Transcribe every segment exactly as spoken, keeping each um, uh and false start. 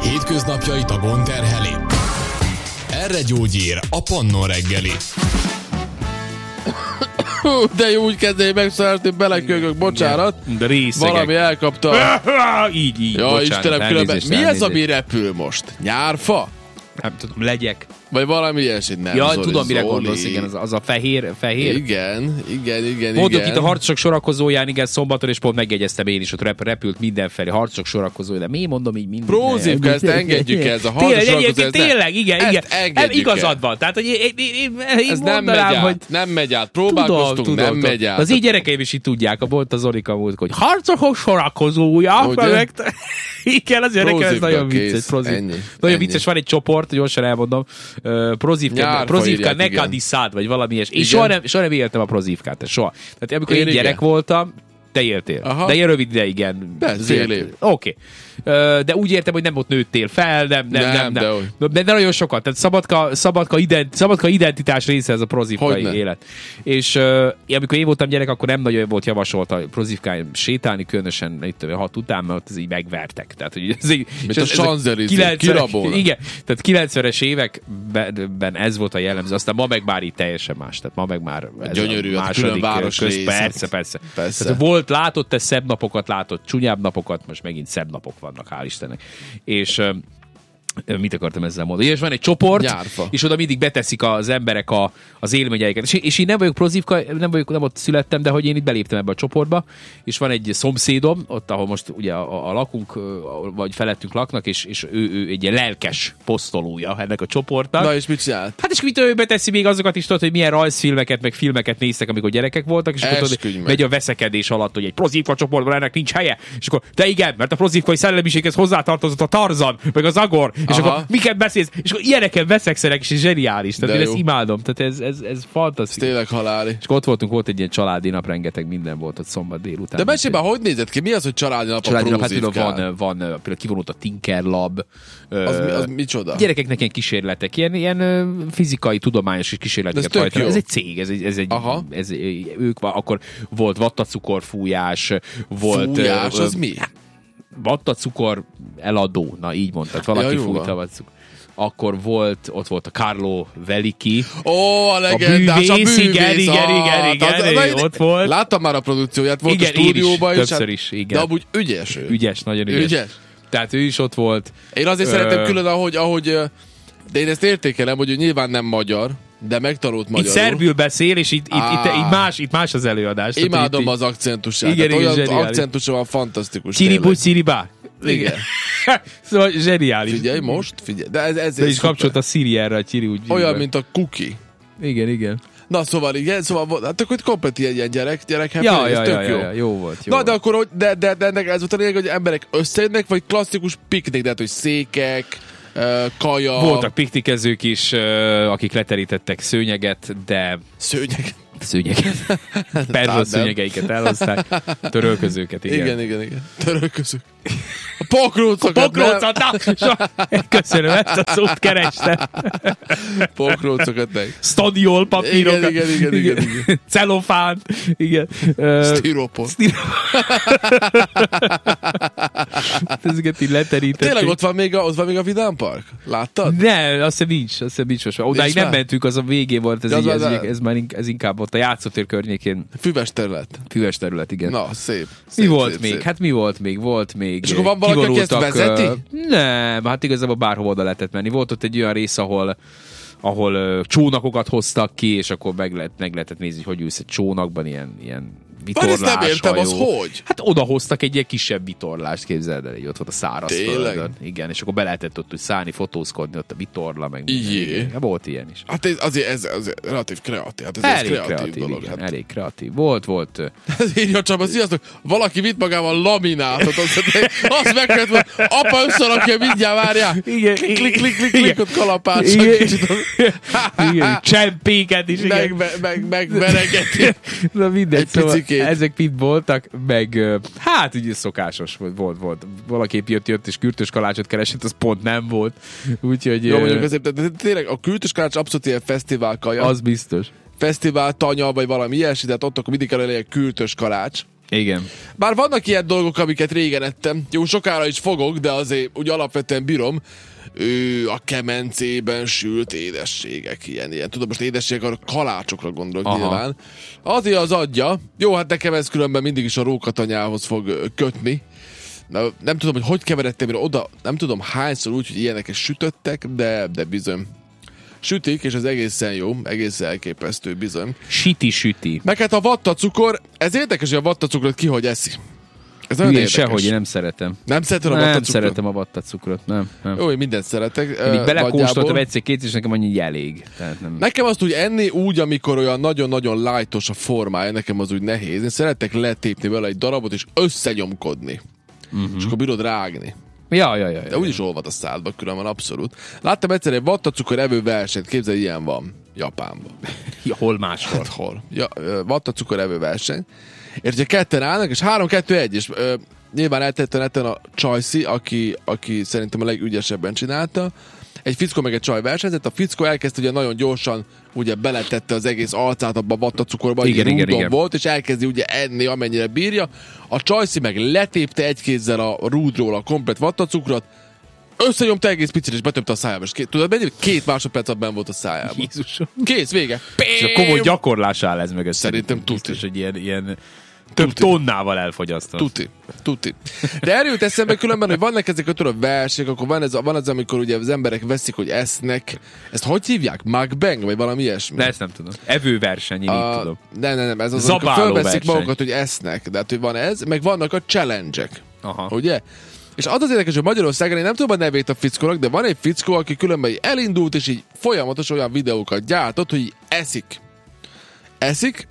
Hétköznapjait a gond terheli. Erre gyógyír a Pannon reggeli. De jó, úgy kezdeni megszállt, hogy belekögök, bocsánat. De részegek. Valami elkapta. így, így, Ja, bocsánat. Istenem, különben. Mi ez, elnézést. ami repül most? Nyárfa? Nem tudom, legyek. Vagy valami ilyesmit? Nem, Ja, Zoli, tudom, mire Zoli. gondolsz, igen, az, az a fehér, fehér. Igen, igen, igen, Mondok igen. itt a harcosok sorakozóján, igen, szombaton, és pont megjegyeztem én is, ott rep- repült mindenfelé, harcosok sorakozója, de mi mondom így minden. Prózivka, ezt engedjük el, ez a harcos Tényleg, sorakozó, egyébként ez ne- tényleg, igen, ezt igen. engedjük Igazad el. van, tehát, hogy én, én, én, én Ez nem megy mondanám, át, hogy nem megy át. Próbálkoztunk, tudom, nem tudom. megy át. Az így gyerekeim is így tudják, a volt az Orika múlt, hogy harcosok sorakozója, Ugye? meg igen, azért nekem ez Prózivka, nagyon kész. vicces. Prozivka. Ennyi, Nagyon ennyi. vicces, van egy csoport, gyorsan elmondom, uh, Prozivka, Nyárfa Prozivka írják, igen. Nekadiszád, vagy valami ilyes. Én Igen. soha nem, soha nem éltem a Prozivkát, soha. Tehát amikor Én én, én gyerek igen. voltam, te éltél. Aha. De ilyen rövid ideig, igen. Persze, fél év. Oké. Okay. De úgy értem, hogy nem ott nőttél fel, nem, nem, Nem, nem. de nem. hogy. De, de nagyon sokat. Tehát szabadka, szabadka, ident, szabadka identitás része ez a prozivkai Hogyne. élet. És uh, amikor én voltam gyerek, akkor nem nagyon volt javasolt a prozivkán sétálni, különösen itt tudom, hat után, mert ott ez így megvertek. Tehát, hogy ez így, Mint és a ez- ezek Champs-Élysées, kilencvenes kirabolnak. Igen, tehát kilencvenes években ez volt a jellemző. Aztán ma meg már így teljesen más. Tehát ma meg már ez Gyönyörű, a hát külön második városrészek. Persze, persze. Persze. Tehát volt, látott te szebb napokat, látott csúnyább napokat, most megint szebb napok vannak, hál' Istennek. És ö, ö, mit akartam ezzel mondani? És van egy csoport, Nyárfa. és oda mindig beteszik az emberek a, az élményeiket. És, és én nem vagyok prozivka, nem vagyok, nem ott születtem, de hogy én itt beléptem ebbe a csoportba, és van egy szomszédom, ott, ahol most ugye a, a lakunk, ö, vagy felettünk laknak, és, és ő, ő egy ilyen lelkes posztolója ennek a csoportnak. Na és mit csinált? Hát és mit ő beteszi még azokat is, tudod, hogy milyen rajzfilmeket, meg filmeket néztek, amikor gyerekek voltak, és akkor Esküdj tudod, meg. megy a veszekedés alatt, hogy egy prozivka csoportban ennek nincs helye, és akkor de igen, mert a prozivkai szellemiséghez hozzátartozott a Tarzan, meg az Agor, és Aha. akkor miket beszélsz, és akkor ilyeneken veszekszenek, és ez zseniális, tehát De én jó. ezt imádom, tehát ez, ez, ez Ez fantasztikus. tényleg haláli. És akkor ott voltunk, volt egy ilyen családi nap, rengeteg minden volt ott szombat délután. De mesélj már, hogy nézett ki? Mi az, hogy családi nap Családi a nap, hát például Prózivkán? van, van például kivonult a Tinker Lab. Az, mi, ö, az micsoda? Gyerekeknek ilyen kísérletek, ilyen, ilyen ö, fizikai, tudományos kísérleteket Ez tök hajtanak. jó. Ez egy cég, ez egy, ez egy Aha. ez, ők, akkor volt vattacukorfújás, volt Fújás, ö, az mi? vattacukor eladó, na így mondtad, valaki Ja, jó fújta van. vattacukor. Akkor volt, ott volt a Carlo Veliki. Ó, a legendás, a bűvész, bűvész. igen, igen, ah, igen, igen, az- ő na, én- ott volt. Láttam már a produkcióját, volt Igen, a stúdióban én is, is. többször is, igen. De amúgy ügyes ő. Ügyes, nagyon ügyes. Ügyes. Tehát ő is ott volt. Én azért Ö, szeretem külön, ahogy, ahogy, ö, de én ezt értékelem, hogy ő nyilván nem magyar, de megtanult Itt magyarul. szerbül beszél, és itt, itt, itt, Á. itt, más, itt más az előadás. Tehát Imádom itt, az akcentusát. Igen, Tehát igen, olyan zseniális. akcentusa van, fantasztikus. Csiribu, tényleg. csiribá. Igen. Szóval zseniális. Figyelj, most, figyelj. De ez, ez, De ez is szuper. kapcsolt a Siri erre a csiri, úgy Olyan, hívják. mint a cookie. Igen, igen. Na, szóval igen, szóval volt- hát akkor itt komplet ilyen, ilyen gyerek, gyerek happy, Ja, ez ja, tök ja, jó. ja, ja, jó volt. Jó Na, volt. de akkor, hogy, de, de, de ennek ez volt a lényeg, hogy emberek összejönnek, vagy klasszikus piknik, tehát, hogy székek, ö, kaja, Voltak piknikezők is, ö, akik leterítettek szőnyeget, de szőnyeg. szőnyeget. Perzsa nem. szőnyegeiket elhozták. Törölközőket, igen. Igen, igen, igen. Törölközök. A pokrócokat, Pokrócot, na! So- Köszönöm, ezt a szót kerestem. nem. Pokrócokat meg. Stadiol papírokat. Igen, igen, igen, igen, igen. Celofán. Igen. Ö, Stiropor. Ezeket így leterítették. Tényleg ott van még a, ott van még a Vidám Park? Láttad? Ne, azt hiszem nincs, azt hiszem nincs most. Odáig Nincs nem már? mentünk, az a végén volt, ez, De az így, ez, már- ez, már ink- ez inkább ott a játszótér környékén, Füves terület. füves terület, igen. Na, szép. Mi szép, volt szép, még? szép. Hát mi volt még? Volt még. És akkor van valaki, aki ezt kivonultak, vezeti? ö, Nem, hát igazából bárhova oda lehetett menni. Volt ott egy olyan rész, ahol ahol ö, csónakokat hoztak ki, és akkor meg, lehet, meg lehetett nézni, hogy ülsz egy csónakban, ilyen, ilyen Bár ezt vitorlás nem értem, az hajó. hogy? Hát oda hoztak egy ilyen kisebb vitorlást, képzeld el, hogy ott volt a szárazföldön. Tényleg? Igen, és akkor be lehetett ott úgy szállni, fotózkodni, ott a vitorla, meg Jé. minden. Igen, volt ilyen is. Hát ez, azért ez, ez relatív kreatív. Hát ez Elég egy kreatív, kreatív, dolog. igen, Hát. elég kreatív. Volt, volt. ö, Ez írja Csaba, sziasztok! Valaki vitt magával laminátot, azt, azt megkövet, hogy apa összerakja, mindjárt várjál. Igen, Klik, klik, klik, klik, igen. klik, ott kalapácsak Igen. kicsit. Igen, csempéket is, igen. Meg, meg, meg, meg meregeti. Na mindegy, Egy szóval picikét. ezek mind voltak, meg ö, hát ugye szokásos volt, volt, volt. Valaki jött, jött és kürtös kalácsot keresett, az pont nem volt. Úgyhogy Jó, ö, mondjuk azért, de, de tényleg a kültös kalács abszolút ilyen fesztivál kaja. az biztos. Fesztivál tanya, vagy valami ilyesmi, tehát ott akkor mindig kell egy kültös kalács. Igen. Bár vannak ilyen dolgok, amiket régen ettem. Jó, sokára is fogok, de azért úgy alapvetően bírom. Ő a kemencében sült édességek, ilyen, ilyen. Tudom, most édességek, arra kalácsokra gondolok. Aha. Nyilván. Azért az adja. Jó, hát nekem ez különben mindig is a rókatanyához fog kötni. Na, nem tudom, hogy hogy keveredtem én oda, nem tudom hányszor úgy, hogy ilyeneket sütöttek, de, de bizony. Sütik, és ez egészen jó, egészen elképesztő, bizony. Siti-süti. Meg hát a vattacukor, ez érdekes, hogy a vattacukrot ki hogy eszi. Ez nagyon Hülye, érdekes. sehogy, én nem szeretem. Nem szeretem a Nem vattacukrot? szeretem a vattacukrot, nem. nem. Jó, én mindent szeretek. Én így belekóstoltam nagyjából. egyszer-két, és nekem annyi elég. Tehát nem. Nekem azt úgy enni úgy, amikor olyan nagyon-nagyon lightos a formája, nekem az úgy nehéz. Én szeretek letépni vele egy darabot, és összenyomkodni. Uh-huh. És akkor bírod rágni. Ja, ja, ja. ja De úgyis olvad a szádba, különben abszolút. Láttam egyszer egy vattacukor evő versenyt, képzelj, ilyen van Japánban. Ja, hol máshol? Hát hol? Ja, vattacukor evő verseny. És ugye ketten állnak, és három kettő egy, és ö, nyilván eltette neten a Csajci, aki, aki szerintem a legügyesebben csinálta. Egy fickó meg egy csaj versenyzett, a fickó elkezdte ugye nagyon gyorsan, ugye beletette az egész arcát abba a vattacukorba, igen, egy igen, rúdon igen. volt, és elkezdi ugye enni, amennyire bírja. A Csajci meg letépte egy kézzel a rúdról a komplet vattacukrot, összenyomta egész picit, és betömte a szájába. És két, tudod, mennyi? Két másodperc alatt benn volt a szájába. Jézusom. Kész, vége. És a komoly gyakorlás áll ez mögött. Szerintem tuti. Biztos, hogy ilyen, ilyen több tonnával elfogyasztott. Tuti, tuti. De erről jut eszembe különben, hogy vannak ezek a tudod versenyek, akkor van ez, van az, amikor ugye az emberek veszik, hogy esznek. Ezt hogy hívják? Mukbang? Vagy valami ilyesmi? De ezt nem tudom. Evőverseny, én a, így tudom. Nem, nem, nem. Ez az, Zabáló amikor fölveszik verseny. magukat, hogy esznek. De hát, hogy van ez, meg vannak a challenge-ek. Aha. Ugye? És az az érdekes, hogy Magyarországon, én nem tudom a nevét a fickónak, de van egy fickó, aki különben elindult, és így folyamatosan olyan videókat gyártott, hogy így eszik. Eszik,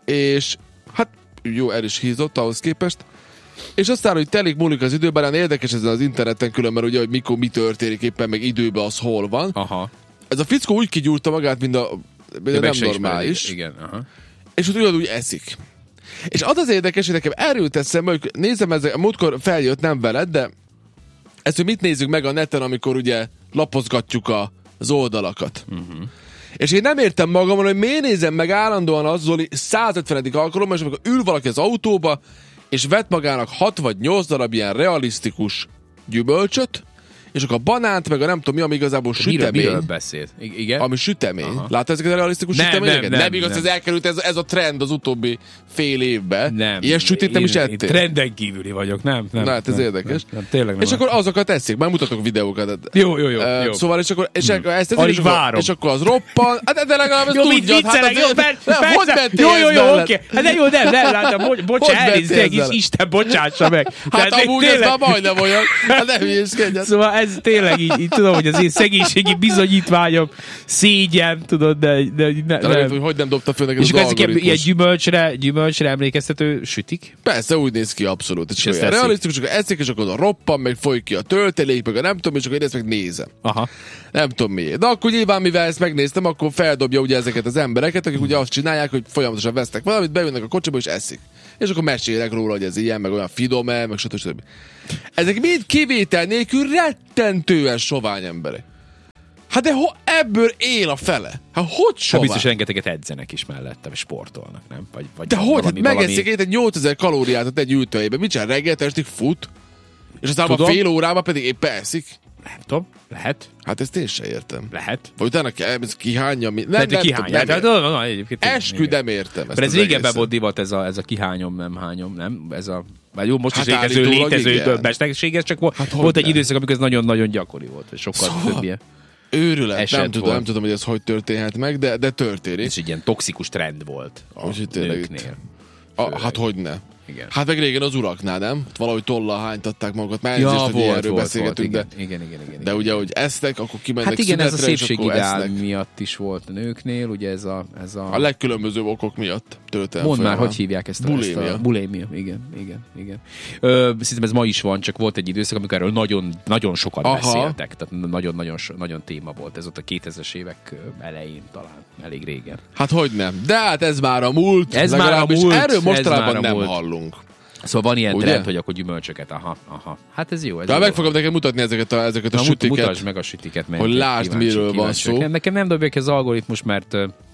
és hát jó, el is hízott ahhoz képest. És aztán, hogy telik múlik az időben, olyan érdekes ezen az interneten különben, ugye, hogy mikor mi történik éppen, meg időben az hol van. Aha. Ez a fickó úgy kigyúrta magát, mint a, mint a Meg nem se normális. ismered, igen, aha. És ott ugyanúgy eszik. És az az érdekes, hogy nekem erről eszembe, hogy nézem, ezek, a múltkor feljött, nem veled, de ezt, hogy mit nézzük meg a neten, amikor ugye lapozgatjuk a, az oldalakat. Uh-huh. És én nem értem magamon, hogy miért nézem meg állandóan az, Zoli, százötvenedik alkalommal, és amikor ül valaki az autóba, és vett magának hat vagy nyolc darab ilyen realisztikus gyümölcsöt, és akkor a banánt, meg a nem tudom mi, ami igazából sütemény. Miről, miről beszél? I- igen? Ami sütemény. Aha. Látod ezeket a realisztikus Nem, süteményeket? nem, Nem, nem, nem igaz, nem. ez elkerült, ez, ez a trend az utóbbi fél évben. Nem. Ilyen sütit nem Én- is én ettél. Trenden kívüli vagyok, nem? nem Na hát ez nem, érdekes. Nem, nem, tényleg nem. És akkor azokat eszik, már mutatok videókat. Jó, jó, jó. Uh, jó. Szóval, és akkor, és akkor ezt Alig és akkor, várom. és akkor az roppan. Hát de legalább ezt Jó, mit tudjad. viccelek, jó, per, nem, persze, hogy mentél jó, jó, ezt jó, mellett? oké. Hát de jó, nem, nem, látom, bo- bocs, Hogy elnézést, mentél tényleg, ezzel? Isten bocsássa meg. Hát Tehát még amúgy ez tényleg- már majdnem olyan. Hát ne hülyéskedjen. Szóval ez tényleg így, így tudom, hogy az én szegénységi bizonyítványom szégyen, tudod, de, de ne, De lehet, nem. hogy hogy nem dobta föl neked És az akkor ezek ilyen, ilyen algoritmus. gyümölcsre, gyümölcsre emlékeztető sütik? Persze, úgy néz ki abszolút. És És ezt olyan eszik. realisztikus, akkor eszik, és akkor a roppan, meg folyik ki a töltelék, meg a nem tudom, és akkor én ezt meg nézem. Aha. Nem tudom miért. De akkor nyilván, mivel ezt megnéztem, akkor feldobja ugye ezeket az embereket, akik ugye azt csinálják, hogy folyamatosan vesznek valamit, beülnek a kocsiba és eszik. És akkor mesélek róla, hogy ez ilyen, meg olyan fidome, meg stb. stb. Ezek mind kivétel nélkül rettentően sovány emberek. Hát de ho- ebből él a fele. Hát hogy Hát sovány? biztos rengeteget edzenek is mellettem, és sportolnak, nem? Vagy, vagy De hogy? Hát valami- megeszik valami- egy nyolcezer kalóriát egy ültőjében. Mit csinál? Reggel estig fut? És aztán a Tudom. fél órában pedig éppen eszik? Nem tudom, lehet, Hát ezt én se értem. lehet. Vagy utána kell, ez kihányja mi... Nem, Lehet, hogy nem, kihány. tudom, Hát, nem hát, értem. no, no, egyébként tényleg, Eskü, igen. nem értem ezt Mert ez az régebben egészet. volt divat, ez a, ez a kihányom, nem hányom, nem? Ez a, vagy jó, most Hát is létező, állítólag létező igen. betegség, ez csak volt, Hát volt egy hogyne. időszak, amikor ez nagyon-nagyon gyakori volt, és sokkal Szóval több ilyen. Őrület, eset nem tudom, volt. nem tudom, hogy ez hogy történhet meg, de, de történik. Ez egy ilyen toxikus trend volt a Úgyhogy tényleg itt- nőknél. A, hát hogyne. Igen. Hát meg régen az uraknál, nem? Valahogy tollal hánytatták magukat. Már Ja, elnézést, hogy volt, ilyenről volt, beszélgetünk, volt, de, igen, igen, igen, igen. de ugye, hogy esznek, akkor kimennek Hát igen, ez a szünetre, és akkor szépségideál esznek. miatt is volt a nőknél, ugye ez a... Ez a... A legkülönbözőbb okok miatt történt. Mondd már, folyamán. hogy hívják ezt a... Bulémia. Ezt a bulémia, igen, igen, igen. Ö, szerintem ez ma is van, csak volt egy időszak, amikor erről nagyon, nagyon sokat Aha. beszéltek, tehát nagyon-nagyon so- nagyon téma volt, ez ott a kétezres évek elején talán, elég régen. Hát hogy nem. De hát ez már a múlt. Ez már a legalábbis múlt, Erről ez már mostanában a nem múlt. hallunk. Szóval van ilyen Ugye? trend, hogy akkor gyümölcsöket, aha, aha. Hát ez jó. Ez De jó. meg fogom neked mutatni ezeket a, ezeket a Na, mut- sütiket. mutasd meg a sütiket, mert hogy én lásd, kíváncsi- miről van kíváncsi szó. vagyok. Nekem nem dobja ki az algoritmus, mert ö,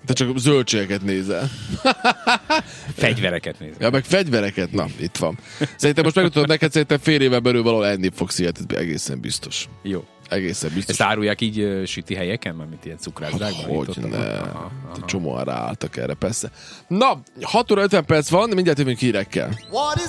Te csak zöldségeket nézel. Fegyvereket nézel. Ja, meg fegyvereket, na, itt van. Szerintem most megmutatom neked, szerintem fél éve belül valahol enni fogsz ilyet, egészen biztos. Jó. Egészen biztos. Ezt árulják így uh, süti helyeken, mert mint ilyen cukrászdákban? Hát, hogy ne. Csomóan ráálltak erre, persze. Na, hat óra ötven perc van, mindjárt jövünk hírekkel.